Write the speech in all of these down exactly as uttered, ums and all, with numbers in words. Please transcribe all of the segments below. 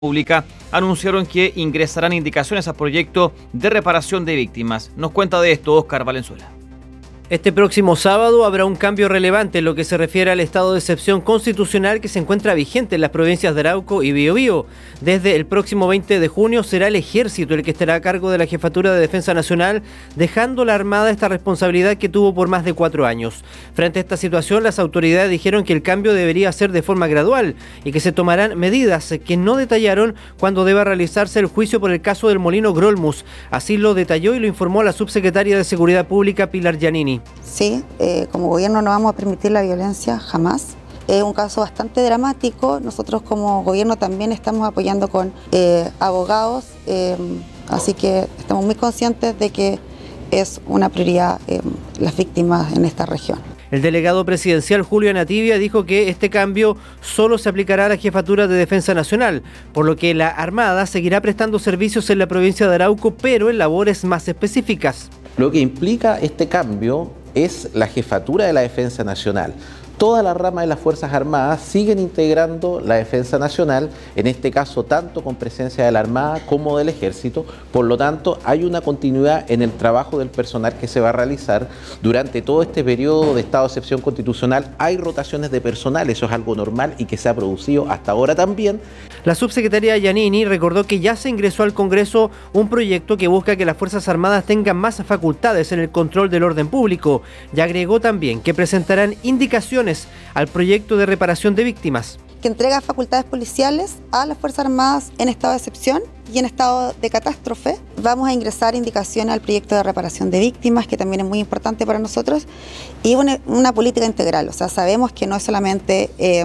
Pública anunciaron que ingresarán indicaciones al proyecto de reparación de víctimas. Nos cuenta de esto Óscar Valenzuela. Este próximo sábado habrá un cambio relevante en lo que se refiere al estado de excepción constitucional que se encuentra vigente en las provincias de Arauco y Biobío. Desde el próximo veinte de junio será el Ejército el que estará a cargo de la Jefatura de Defensa Nacional, dejando a la Armada esta responsabilidad que tuvo por más de cuatro años. Frente a esta situación, las autoridades dijeron que el cambio debería ser de forma gradual y que se tomarán medidas que no detallaron cuando deba realizarse el juicio por el caso del Molino Grolmus. Así lo detalló y lo informó la subsecretaria de Seguridad Pública, Pilar Giannini. Sí, eh, como gobierno no vamos a permitir la violencia jamás. Es un caso bastante dramático. Nosotros como gobierno también estamos apoyando con eh, abogados, eh, así que estamos muy conscientes de que es una prioridad eh, las víctimas en esta región. El delegado presidencial Julio Anativia dijo que este cambio solo se aplicará a la Jefatura de Defensa Nacional, por lo que la Armada seguirá prestando servicios en la provincia de Arauco, pero en labores más específicas. Lo que implica este cambio es la Jefatura de la Defensa Nacional. Todas las ramas de las Fuerzas Armadas siguen integrando la Defensa Nacional, en este caso tanto con presencia de la Armada como del Ejército. Por lo tanto, hay una continuidad en el trabajo del personal que se va a realizar durante todo este periodo de estado de excepción constitucional. Hay rotaciones de personal, eso es algo normal y que se ha producido hasta ahora también. La subsecretaria Giannini recordó que ya se ingresó al Congreso un proyecto que busca que las Fuerzas Armadas tengan más facultades en el control del orden público, y agregó también que presentarán indicaciones al proyecto de reparación de víctimas. Que entrega facultades policiales a las Fuerzas Armadas en estado de excepción y en estado de catástrofe. Vamos a ingresar indicaciones al proyecto de reparación de víctimas, que también es muy importante para nosotros, y una, una política integral. O sea, sabemos que no es solamente eh,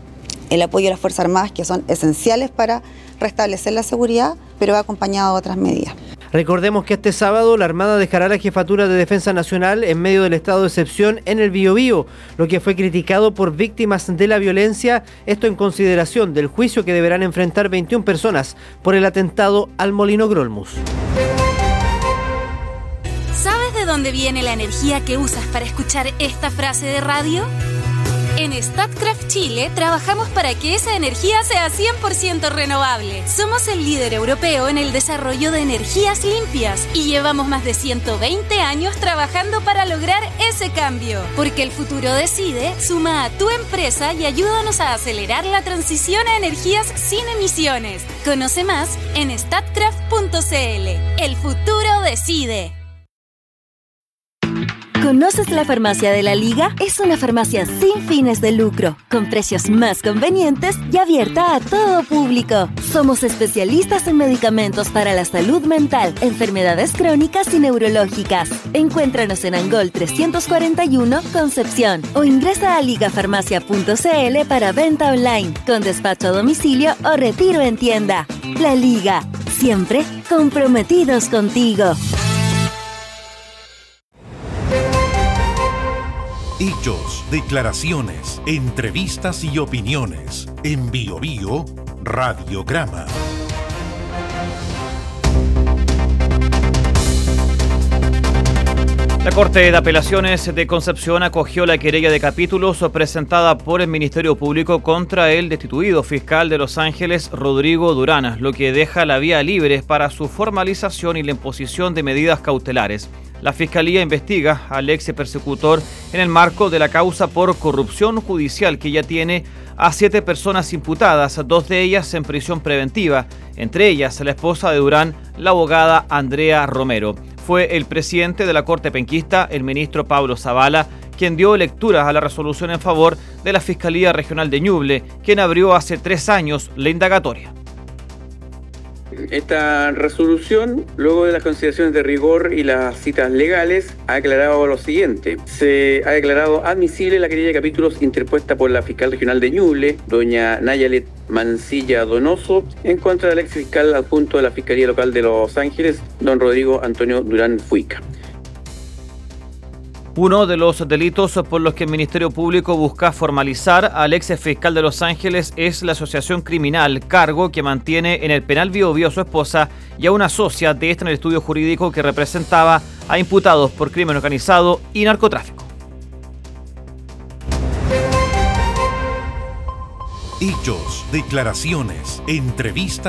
el apoyo a las Fuerzas Armadas, que son esenciales para restablecer la seguridad, pero va acompañado de otras medidas. Recordemos que este sábado la Armada dejará la Jefatura de Defensa Nacional en medio del estado de excepción en el Biobío, lo que fue criticado por víctimas de la violencia, esto en consideración del juicio que deberán enfrentar veintiuna personas por el atentado al Molino Grolmus. ¿Sabes de dónde viene la energía que usas para escuchar esta frase de radio? En Statkraft Chile trabajamos para que esa energía sea cien por ciento renovable. Somos el líder europeo en el desarrollo de energías limpias y llevamos más de ciento veinte años trabajando para lograr ese cambio. Porque el futuro decide, suma a tu empresa y ayúdanos a acelerar la transición a energías sin emisiones. Conoce más en statkraft punto c l. El futuro decide. ¿Conoces la Farmacia de la Liga? Es una farmacia sin fines de lucro, con precios más convenientes y abierta a todo público. Somos especialistas en medicamentos para la salud mental, enfermedades crónicas y neurológicas. Encuéntranos en Angol trescientos cuarenta y uno, Concepción, o ingresa a liga farmacia punto c l para venta online, con despacho a domicilio o retiro en tienda. La Liga, siempre comprometidos contigo. Hechos, declaraciones, entrevistas y opiniones. En Biobío, Radiograma. La Corte de Apelaciones de Concepción acogió la querella de capítulos presentada por el Ministerio Público contra el destituido fiscal de Los Ángeles, Rodrigo Durán, lo que deja la vía libre para su formalización y la imposición de medidas cautelares. La Fiscalía investiga al ex persecutor en el marco de la causa por corrupción judicial que ya tiene a siete personas imputadas, dos de ellas en prisión preventiva, entre ellas la esposa de Durán, la abogada Andrea Romero. Fue el presidente de la Corte Penquista, el ministro Pablo Zavala, quien dio lectura a la resolución en favor de la Fiscalía Regional de Ñuble, quien abrió hace tres años la indagatoria. Esta resolución, luego de las consideraciones de rigor y las citas legales, ha declarado lo siguiente. Se ha declarado admisible la querella de capítulos interpuesta por la fiscal regional de Ñuble, doña Nayalet Mancilla Donoso, en contra del ex fiscal adjunto de la Fiscalía Local de Los Ángeles, don Rodrigo Antonio Durán Fuica. Uno de los delitos por los que el Ministerio Público busca formalizar al ex fiscal de Los Ángeles es la asociación criminal, cargo que mantiene en el penal Biobío a su esposa y a una socia de este en el estudio jurídico que representaba a imputados por crimen organizado y narcotráfico. Hechos, declaraciones, entrevistas